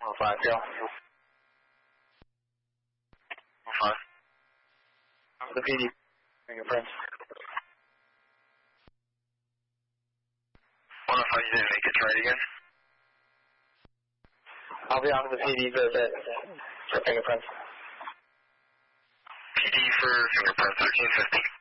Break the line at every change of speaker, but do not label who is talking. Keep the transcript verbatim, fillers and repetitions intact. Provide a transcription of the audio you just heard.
oh five, go.
oh five.
The P D fingerprints.
one oh five, you didn't make it, try it again.
I'll be on the P D for, for fingerprints.
P D for fingerprints, thirteen fifty.